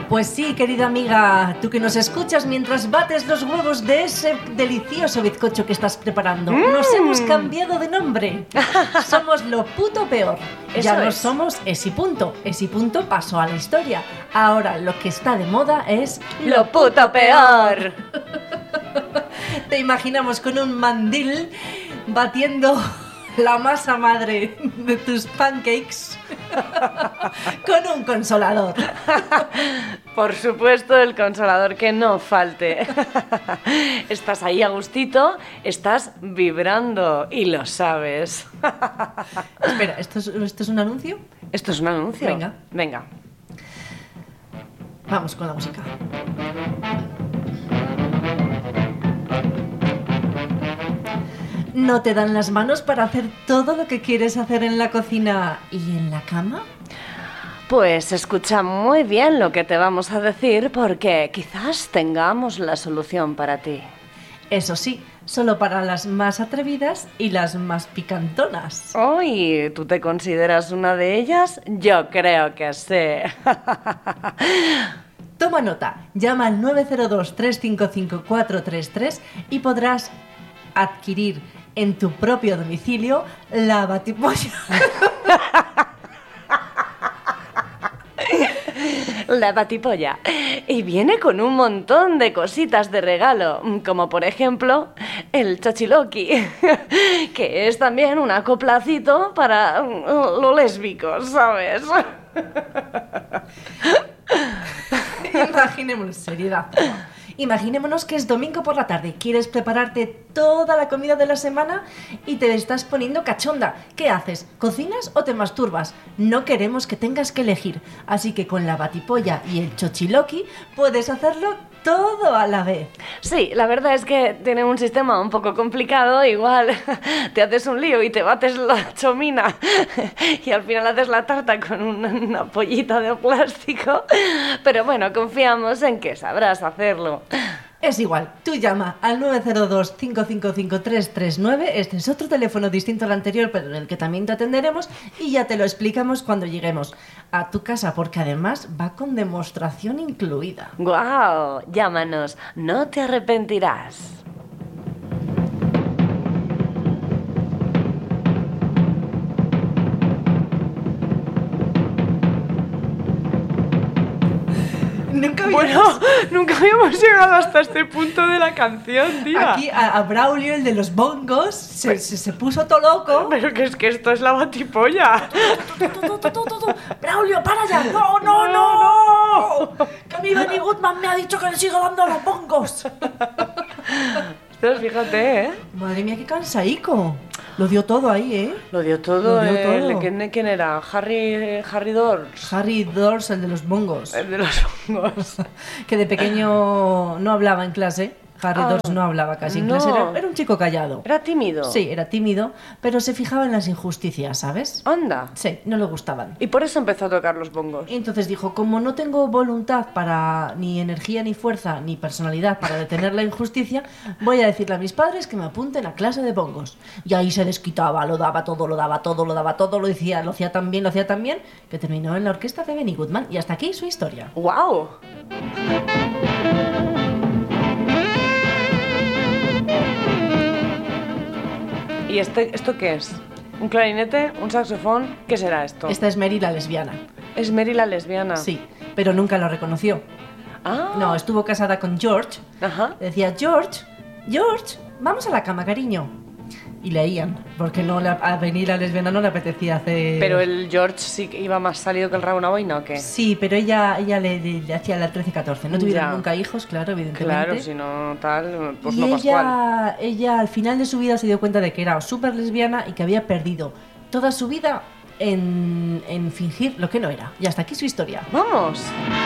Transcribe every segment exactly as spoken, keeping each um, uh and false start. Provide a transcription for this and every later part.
Pues sí, querida amiga, tú que nos escuchas mientras bates los huevos de ese delicioso bizcocho que estás preparando. Mm. Nos hemos cambiado de nombre. Somos lo puto peor. Eso ya no es. somos Esi Punto. Esi Punto pasó a la historia. Ahora lo que está de moda es lo puto peor. Te imaginamos con un mandil batiendo la masa madre de tus pancakes con un consolador. Por supuesto, el consolador que no falte. Estás ahí a gustito, estás vibrando y lo sabes. Espera, ¿esto es, ¿esto es un anuncio? ¿Esto es un anuncio? Venga. Venga. Vamos con la música. ¿No te dan las manos para hacer todo lo que quieres hacer en la cocina y en la cama? Pues escucha muy bien lo que te vamos a decir porque quizás tengamos la solución para ti. Eso sí, solo para las más atrevidas y las más picantonas. Uy, ¿tú te consideras una de ellas? Yo creo que sí. Toma nota, llama al nueve cero dos, tres cinco cinco, cuatro tres tres y podrás adquirir en tu propio domicilio la batipolla. La batipolla. Y viene con un montón de cositas de regalo, como por ejemplo el chochiloqui, que es también un acoplacito para lo lésbico, ¿sabes? Imaginémonos, seriedad. Imaginémonos que es domingo por la tarde, quieres prepararte toda la comida de la semana y te estás poniendo cachonda. ¿Qué haces? ¿Cocinas o te masturbas? No queremos que tengas que elegir, así que con la batipolla y el chochiloqui puedes hacerlo todo a la vez. Sí, la verdad es que tiene un sistema un poco complicado, igual te haces un lío y te bates la chomina y al final haces la tarta con una, una pollita de plástico, pero bueno, confiamos en que sabrás hacerlo. Es igual, tú llama al nueve cero dos, cinco cinco cinco, tres tres nueve, este es otro teléfono distinto al anterior, pero en el que también te atenderemos y ya te lo explicamos cuando lleguemos a tu casa, porque además va con demostración incluida. ¡Guau! Llámanos, no te arrepentirás. Nunca habíamos... Bueno, nunca habíamos llegado hasta este punto de la canción, tía. Aquí a, a Braulio, el de los bongos, se, se, se puso todo loco. Pero que es que esto es la batipolla. Braulio, para ya. No, no, no, no. Que a mí Benny Goodman me ha dicho que le siga dando a los bongos. Pero fíjate, ¿eh? Madre mía, qué cansaico. Lo dio todo ahí, ¿eh? Lo dio todo. Lo dio eh, todo. ¿Quién, ¿Quién era? Harry, Harry Dors. Harry Dors, el de los bongos. El de los hongos. Que de pequeño no hablaba en clase. Harry Ah, Dors no hablaba casi en no. clase. Era, era un chico callado. Era tímido. Sí, era tímido, pero se fijaba en las injusticias, ¿sabes? Anda. Sí, no le gustaban. Y por eso empezó a tocar los bongos. Y entonces dijo, como no tengo voluntad para ni energía, ni fuerza, ni personalidad para detener la injusticia, voy a decirle a mis padres que me apunten a clase de bongos. Y ahí se desquitaba, lo daba todo, lo daba todo, lo daba todo, lo decía, lo hacía tan bien, lo hacía tan bien, que terminó en la orquesta de Benny Goodman. Y hasta aquí su historia. ¡Guau! ¿Y este, esto qué es? ¿Un clarinete? ¿Un saxofón? ¿Qué será esto? Esta es Mary la lesbiana. Es Mary la lesbiana. Sí, pero nunca lo reconoció. Ah. No, estuvo casada con George. Ajá. Decía, George, George, vamos a la cama, cariño. Y leían, porque no le, a venir a lesbiana no le apetecía hacer... Pero el George sí que iba más salido que el rabo una boina, ¿o qué? Sí, pero ella, ella le, le- le hacía la trece catorce. No tuvieron Ya. nunca hijos, claro, evidentemente. Claro, si no tal, pues y no Pascual. ella, ella al final de su vida se dio cuenta de que era súper lesbiana y que había perdido toda su vida en, en fingir lo que no era. Y hasta aquí su historia. ¡Vamos!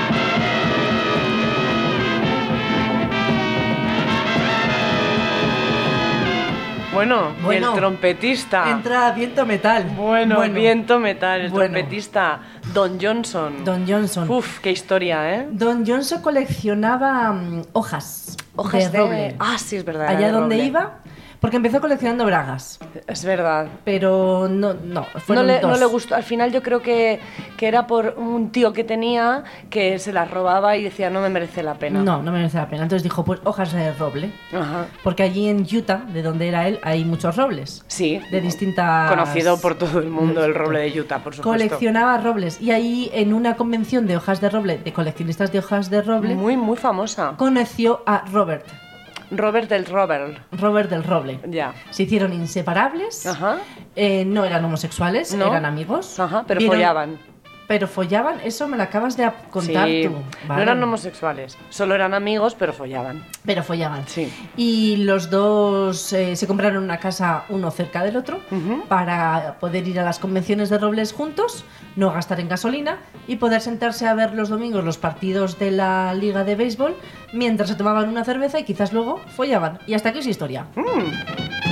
Bueno, y Bueno, el trompetista. Entra viento metal. Bueno, viento metal, el bueno. trompetista Don Johnson. Don Johnson. Uf, qué historia, ¿eh? Don Johnson coleccionaba mm, hojas, Hojas de roble. Ah, sí, es verdad. era Allá de donde roble. iba, Porque empezó coleccionando bragas, Es verdad. pero no, no, No fueron le, dos. no le gustó. Al final yo creo que, que era por un tío que tenía que se las robaba y decía, no me merece la pena. No, no merece la pena. Entonces dijo, pues hojas de roble. Ajá. Porque allí en Utah, de donde era él, hay muchos robles. Sí. De distintas... Conocido por todo el mundo el roble de Utah, por supuesto. Coleccionaba robles. Y ahí, en una convención de hojas de roble, de coleccionistas de hojas de roble, Muy, muy famosa. conoció a Robert. Robert del Robert. Robert del Roble. Ya. Se hicieron inseparables. Ajá. Eh, no eran homosexuales, No. eran amigos. Ajá, pero Vieron- follaban. Pero follaban, eso me lo acabas de contar Sí. tú. No Vale. eran homosexuales, solo eran amigos, pero follaban. Pero follaban. Sí. Y los dos eh, se compraron una casa uno cerca del otro Ujú. para poder ir a las convenciones de robles juntos, no gastar en gasolina y poder sentarse a ver los domingos los partidos de la liga de béisbol mientras se tomaban una cerveza y quizás luego follaban. Y hasta aquí es historia. Mm.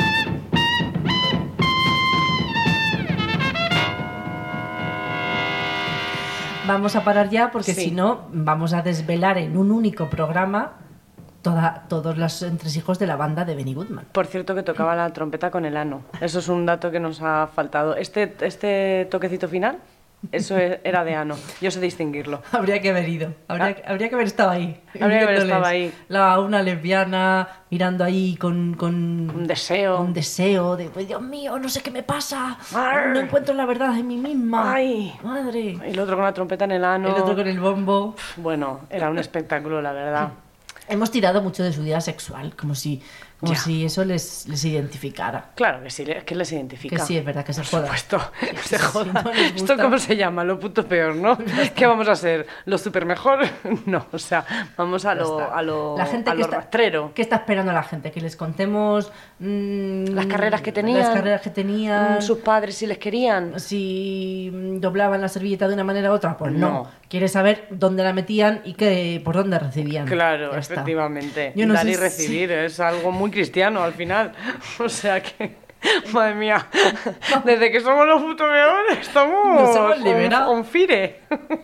Vamos a parar ya porque Sí. si no vamos a desvelar en un único programa toda, todos los entresijos de la banda de Benny Goodman. Por cierto que tocaba la trompeta con el ano. Eso es un dato que nos ha faltado. Este, este toquecito final, eso e- era de ano. Yo sé distinguirlo. Habría que haber ido, habría, habría que haber estado ahí. Ah. Habría que haber viéndoles estado ahí. La, una lesbiana mirando ahí con, con Un deseo. un deseo de, pues, Dios mío, no sé qué me pasa, Arr. no encuentro la verdad en mí misma. Ay. Madre. El otro con la trompeta en el ano. El otro con el bombo. Bueno, era un espectáculo, la verdad. Hemos tirado mucho de su vida sexual, como si, como Ya. si eso les, les identificara. Claro que sí, es que les identifica. Que sí, es verdad que se Por joda. supuesto, se sí, joda. no les ¿Esto gusta. cómo se llama? Lo puto peor, ¿no? ¿Qué vamos a ser? ¿Lo super mejor? No, o sea, vamos a Ya lo, está. a lo, La gente a que lo está, rastrero. ¿Qué está esperando la gente? Que les contemos mm, Las carreras que tenían. Las carreras que tenían. Mm, Sus padres si les querían. Si mm, doblaban la servilleta de una manera u otra, pues no. No. Quiere saber dónde la metían y que, por dónde recibían. Claro, Ya está. efectivamente. Yo no Dar sé y si- recibir es algo muy cristiano al final. O sea que, madre mía, desde que somos los putos peores estamos Nos hemos on- liberado. on fire.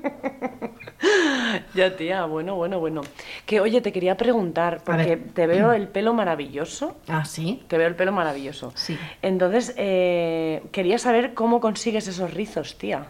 Ya, tía, bueno, bueno, bueno. Que oye, te quería preguntar, porque ver. te veo el pelo maravilloso. Ah, sí. Te veo el pelo maravilloso. Sí. Entonces, eh, quería saber cómo consigues esos rizos, tía.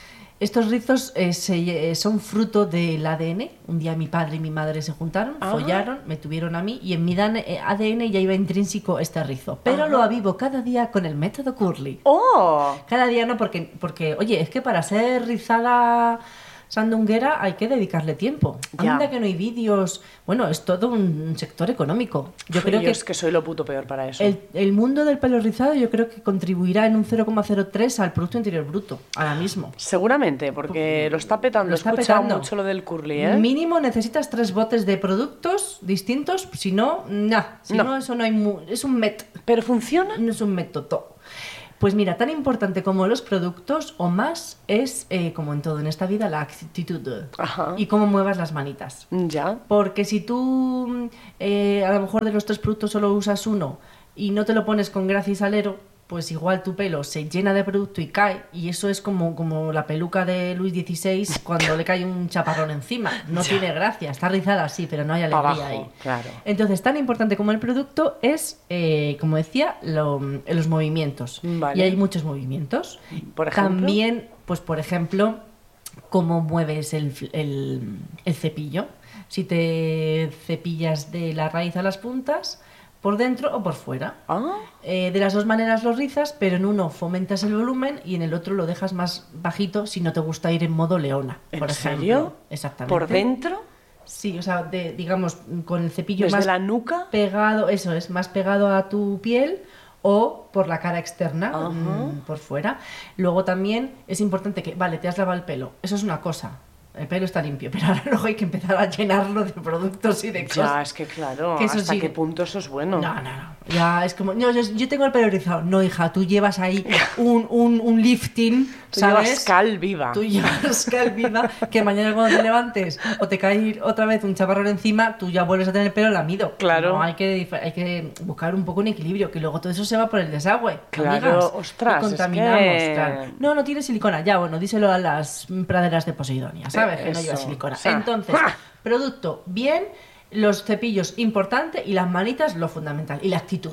Estos rizos eh, se- eh, son fruto del A D N. Un día mi padre y mi madre se juntaron, Ah. follaron, me tuvieron a mí y en mi dan- eh, A D N ya iba intrínseco este rizo. Pero Ajá. lo avivo cada día con el método Curly. ¡Oh! Cada día no, porque, porque oye, es que para ser rizada sandunguera hay que dedicarle tiempo. Ya. Anda que no hay vídeos. Bueno, es todo un sector económico. Yo creo que es que soy lo puto peor para eso. el, el mundo del pelo rizado yo creo que contribuirá en un cero coma cero tres al Producto Interior Bruto, ahora mismo. Seguramente, porque lo está petando. Lo He está escuchado petando. mucho lo del curly, ¿eh? Mínimo necesitas tres botes de productos distintos, si no, nah. Si No. no, eso no hay... mu- es un met... ¿Pero funciona? No es un método. Pues mira, tan importante como los productos o más es, eh, como en todo en esta vida, la actitud Ajá. y cómo muevas las manitas. Ya. Porque si tú eh, a lo mejor de los tres productos solo usas uno y no te lo pones con gracia y salero, pues igual tu pelo se llena de producto y cae, y eso es como, como la peluca de Luis dieciséis cuando le cae un chaparrón encima. No tiene gracia, está rizada así, pero no hay Pa' alegría abajo, ahí. claro. Entonces, tan importante como el producto es, eh, como decía, lo- los movimientos. Vale. Y hay muchos movimientos. Por ejemplo. También, pues por ejemplo, cómo mueves el, el- el cepillo. Si te cepillas de la raíz a las puntas, por dentro o por fuera. Ah, Eh, de las dos maneras lo rizas, pero en uno fomentas el volumen y en el otro lo dejas más bajito si no te gusta ir en modo leona, ¿en por ejemplo. serio? Exactamente. ¿Por dentro? Sí, o sea, de- digamos, con el cepillo ¿Desde más la nuca? pegado, eso es, más pegado a tu piel o por la cara externa, Ajá. mm, por fuera. Luego también es importante que, vale, te has lavado el pelo, eso es una cosa. El pelo está limpio, pero ahora luego hay que empezar a llenarlo de productos y de cosas. Ya, es que claro, Que eso ¿hasta sí. qué punto eso es bueno? No, no, no. Ya es como. No, yo, yo tengo el pelo rizado. No, hija, tú llevas ahí un, un, un lifting, Tú ¿sabes? llevas cal viva. Tú llevas cal viva, que mañana cuando te levantes o te cae otra vez un chaparrón encima, tú ya vuelves a tener el pelo lamido. Claro. No, hay que, dif- hay que buscar un poco un equilibrio, que luego todo eso se va por el desagüe. Claro, amigas, ostras, y es contaminamos, que- claro. No, no tiene silicona. Ya, bueno, díselo a las praderas de Posidonia, ¿sabes? Que no Eso, lleva silicona. o sea, Entonces, producto bien, los cepillos importante y las manitas lo fundamental. Y la actitud.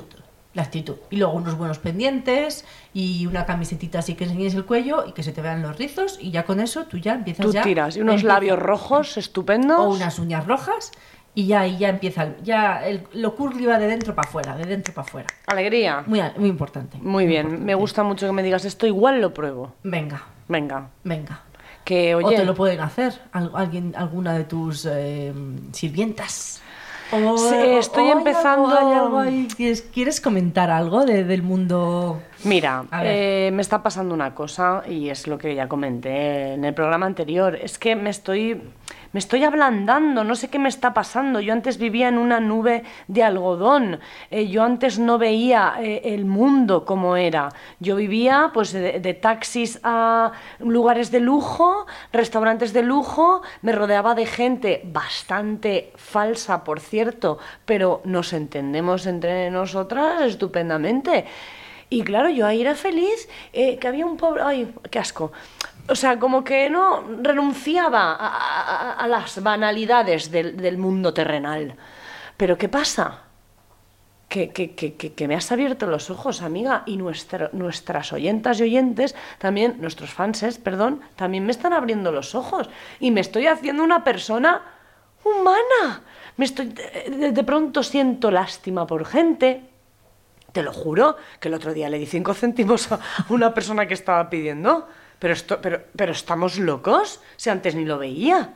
La actitud. Y luego unos buenos pendientes y una camisetita así que enseñes el cuello y que se te vean los rizos y ya con eso tú ya empiezas Tú ya... tiras. Y unos empieza, labios rojos estupendos. O unas uñas rojas y ya ahí ya empieza... El, ya el, lo curly va de dentro para afuera, de dentro para afuera. Alegría. Muy, muy importante. Muy, muy bien. importante. Me gusta mucho que me digas esto. Igual lo pruebo. Venga. Venga. Venga. Que, oye... O te lo pueden hacer al, alguien, alguna de tus eh, sirvientas. O, sí, estoy o empezando... Hay algo, hay algo ahí. ¿Quieres, ¿Quieres comentar algo de, del mundo? Mira, eh, me está pasando una cosa y es lo que ya comenté en el programa anterior. Es que me estoy, me estoy ablandando, no sé qué me está pasando. Yo antes vivía en una nube de algodón. Eh, yo antes no veía eh, el mundo como era. Yo vivía pues de, de taxis a lugares de lujo, restaurantes de lujo. Me rodeaba de gente bastante falsa, por cierto, pero nos entendemos entre nosotras estupendamente. Y claro, yo ahí era feliz, eh, que había un pobre... ¡Ay, qué asco! O sea, como que no renunciaba a, a, a las banalidades del, del mundo terrenal. Pero ¿qué pasa? Que, que, que, que me has abierto los ojos, amiga, y nuestra, nuestras oyentas y oyentes, también, nuestros fanses, perdón, también me están abriendo los ojos. Y me estoy haciendo una persona humana. Me estoy, de, de pronto siento lástima por gente... Te lo juro, que el otro día le di cinco céntimos a una persona que estaba pidiendo. Pero, esto, pero, pero estamos locos, si antes ni lo veía.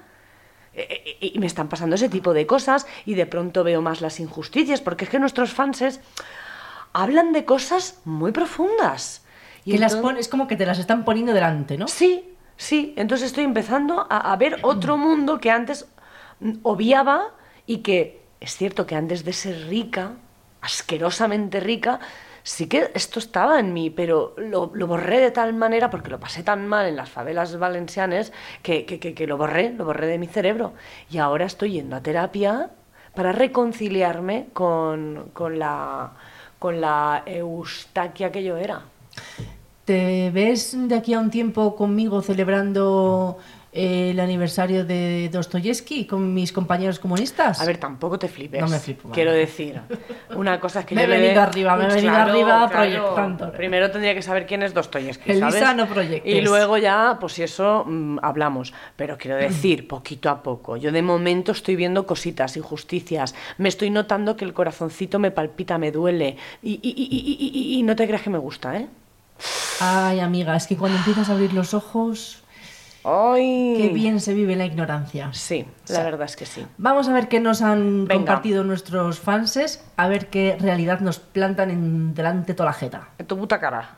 Y me están pasando ese tipo de cosas y de pronto veo más las injusticias, porque es que nuestros fanses hablan de cosas muy profundas. Y que entonces... las pon, es como que te las están poniendo delante, ¿no? Sí, sí. Entonces estoy empezando a, a ver otro mundo que antes obviaba y que es cierto que antes de ser rica... asquerosamente rica, sí que esto estaba en mí, pero lo, lo borré de tal manera, porque lo pasé tan mal en las favelas valencianes, que, que, que, que lo borré, lo borré de mi cerebro. Y ahora estoy yendo a terapia para reconciliarme con, con, la, con la Eustaquia que yo era. ¿Te ves de aquí a un tiempo conmigo celebrando... el aniversario de Dostoyevsky con mis compañeros comunistas? A ver, tampoco te flipes. No me flipo. Vale. Quiero decir, una cosa es que me yo he venido le... arriba, me he venido claro, arriba claro. proyectando. Primero tendría que saber quién es Dostoyevsky, ¿sabes? Elisa, no proyectes. Y luego ya, pues si eso, mmm, hablamos. Pero quiero decir, poquito a poco. Yo de momento estoy viendo cositas, injusticias. Me estoy notando que el corazoncito me palpita, me duele. Y, y, y, y, y, y no te creas que me gusta, ¿eh? Ay, amiga, es que cuando empiezas a abrir los ojos... ¡Ay! Qué bien se vive la ignorancia. Sí, la sí. verdad es que sí. Vamos a ver qué nos han Venga. compartido nuestros fanses, a ver qué realidad nos plantan en delante toda la jeta. En tu puta cara.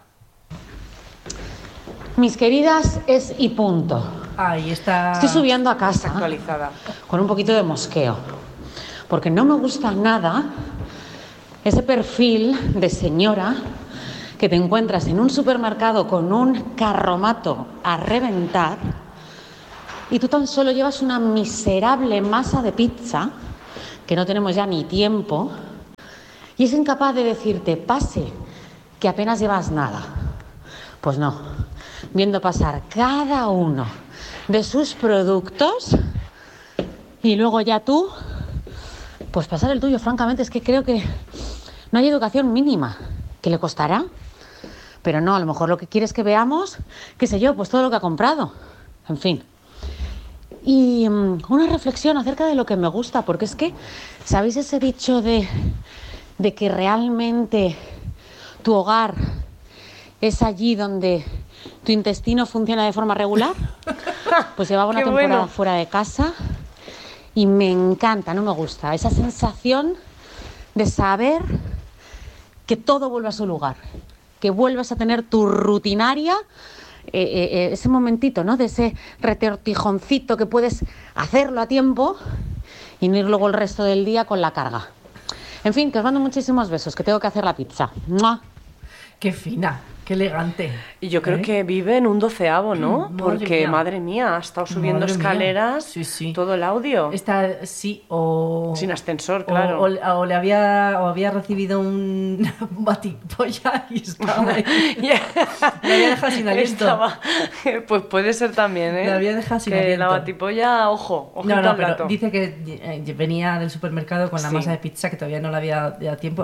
Mis queridas, es y punto. Ahí está. Estoy subiendo a casa actualizada con un poquito de mosqueo, porque no me gusta nada ese perfil de señora que te encuentras en un supermercado con un carromato a reventar y tú tan solo llevas una miserable masa de pizza, que no tenemos ya ni tiempo, y es incapaz de decirte, pase, que apenas llevas nada. Pues no, viendo pasar cada uno de sus productos y luego ya tú, pues pasar el tuyo. Francamente, es que creo que no hay educación mínima. ¿Qué le costará? Pero no, a lo mejor lo que quiere es que veamos, qué sé yo, pues todo lo que ha comprado. En fin. Y um, una reflexión acerca de lo que me gusta, porque es que, ¿sabéis ese dicho de, de que realmente tu hogar es allí donde tu intestino funciona de forma regular? Pues llevaba una temporada bueno. fuera de casa y me encanta, no me gusta, esa sensación de saber que todo vuelve a su lugar, que vuelvas a tener tu rutinaria, eh, eh, ese momentito, ¿no? De ese retortijoncito que puedes hacerlo a tiempo y no ir luego el resto del día con la carga. En fin, que os mando muchísimos besos, que tengo que hacer la pizza. ¡Mua! ¡Qué fina! ¡Qué elegante! Y yo creo ¿Eh? que vive en un doceavo, ¿no? Madre Porque, mía. madre mía, ha estado subiendo madre escaleras, sí, sí. todo el audio. Está, sí, o... Sin ascensor, claro. O, o, o le había, o había recibido un batipolla y estaba ahí. yeah. Le había dejado sin aliento. Estaba... Pues puede ser también, ¿eh? Le había dejado sin que aliento. La batipolla, ojo, ojo no, no, al pero plato. Dice que venía del supermercado con la sí. masa de pizza, que todavía no la había dado tiempo...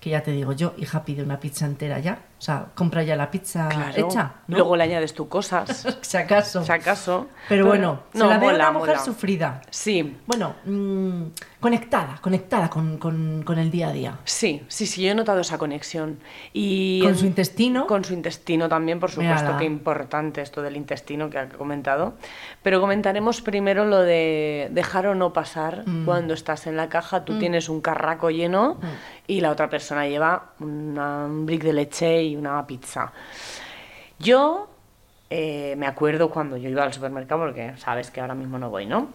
que ya te digo yo, hija, pide una pizza entera ya. O sea, compra ya la pizza Claro. hecha, ¿no? Luego le añades tus cosas, Si acaso. si acaso. Pero bueno, se no, la ve mola, una mujer mola. sufrida. Sí, Bueno, mm, conectada, conectada con, con, con el día a día. sí, sí, sí, yo he notado esa conexión. Y Con en- su intestino. Con su intestino también, por supuesto, Mírala. que importante esto del intestino que ha comentado. Pero comentaremos primero lo de dejar o no pasar Mm. cuando estás en la caja, tú tienes un carraco lleno y la otra persona lleva una- un brick de leche y una pizza. Yo eh, me acuerdo cuando yo iba al supermercado, porque sabes que ahora mismo no voy, ¿no?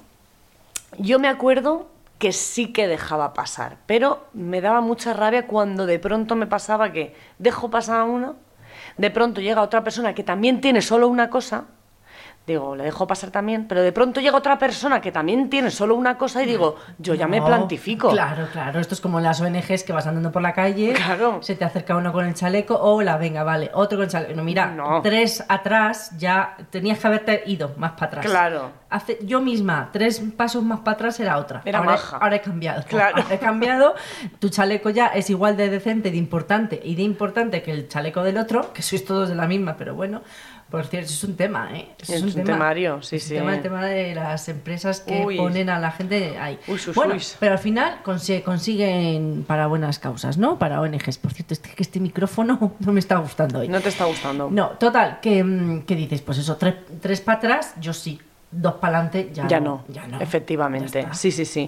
Yo me acuerdo que sí que dejaba pasar, pero me daba mucha rabia cuando de pronto me pasaba que dejo pasar a uno, de pronto llega otra persona que también tiene solo una cosa, digo, le dejo pasar también, pero de pronto llega otra persona que también tiene solo una cosa y digo, yo ya me No, plantifico. Claro, claro. Esto es como en las O N Ges que vas andando por la calle, Claro. se te acerca uno con el chaleco, hola, venga, vale, otro con el chaleco. No, mira, No. tres atrás ya tenías que haberte ido más para atrás. Claro. Hace, yo misma, tres pasos más para atrás era otra. Era ahora, maja. ahora he cambiado. Claro. Ahora he cambiado. Tu chaleco ya es igual de decente, de importante y de importante que el chaleco del otro, que sois todos de la misma, pero bueno. Por cierto, eso es un tema, ¿eh? Eso Es un temario, sí, es un sí. tema, el tema de las empresas que Uy. ponen a la gente ahí. Uy, sus, bueno, uy. pero al final consi- consiguen para buenas causas, ¿no? Para O N Ges. Por cierto, este, que este micrófono no me está gustando hoy. ¿No te está gustando? No, total, que, mm, que dices, pues eso, tres, tres para atrás, yo sí. Dos para adelante, ya, Ya no, no, ya no. efectivamente, Ya está. sí, sí, sí.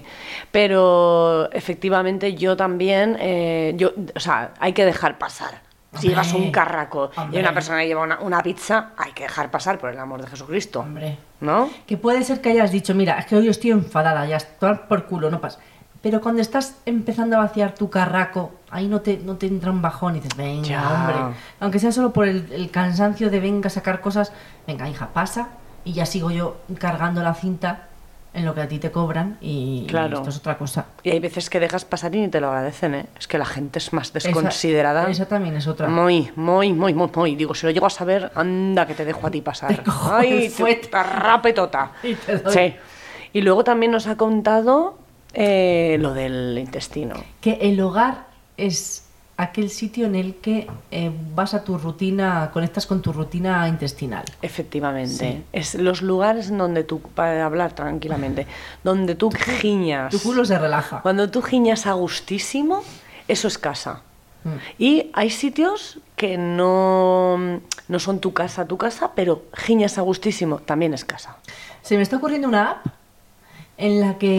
Pero efectivamente yo también, eh, yo, o sea, hay que dejar pasar. Si Hombre, llevas un carraco hombre. y una persona que lleva una, una pizza, hay que dejar pasar por el amor de Jesucristo, Hombre. ¿no? Que puede ser que hayas dicho, mira, es que hoy estoy enfadada, ya estoy por culo, no pasa. Pero cuando estás empezando a vaciar tu carraco, ahí no te, no te entra un bajón y dices, venga, Ya. hombre. Aunque sea solo por el, el cansancio de venga a sacar cosas, venga, hija, pasa y ya sigo yo cargando la cinta en lo que a ti te cobran y, Claro. y esto es otra cosa. Y hay veces que dejas pasar y ni te lo agradecen, ¿eh? Es que la gente es más Esa- desconsiderada. Esa, también es otra. Muy, muy, muy, muy, muy. Digo, si lo llego a saber, anda que te dejo a ti pasar. Te cojo Ay, el fuete. te rapetota. Y te doy. Sí. Y luego también nos ha contado eh, lo del intestino. Que el hogar es aquel sitio en el que eh, vas a tu rutina, conectas con tu rutina intestinal. Efectivamente. Sí. Es los lugares en donde tú, para hablar tranquilamente, donde tú giñas. Tu culo se relaja. Cuando tú giñas a gustísimo, eso es casa. Mm. Y hay sitios que no, no son tu casa, tu casa, pero giñas a gustísimo, también es casa. Se me está ocurriendo una app en la que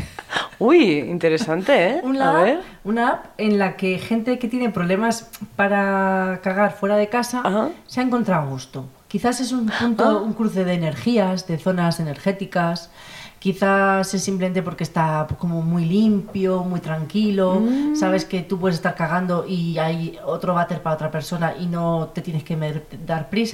Uy, interesante, ¿eh? una, A app, ver. una app en la que gente que tiene problemas para cagar fuera de casa Ajá. se ha encontrado a gusto. Quizás es un punto, Ah. un cruce de energías, de zonas energéticas. Quizás es simplemente porque está como muy limpio, muy tranquilo. Mm. Sabes que tú puedes estar cagando y hay otro váter para otra persona y no te tienes que mer- dar prisa.